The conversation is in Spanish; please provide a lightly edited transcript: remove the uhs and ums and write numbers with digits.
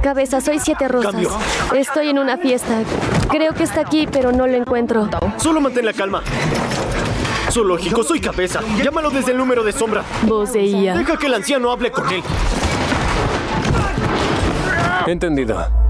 Cabeza, soy Siete Rosas. Cambio. Estoy en una fiesta. Creo que está aquí, pero no lo encuentro. Solo mantén la calma. Zoológico, soy Cabeza. Llámalo desde el número de sombra. Voz de IA. Deja que el anciano hable con él. Entendido.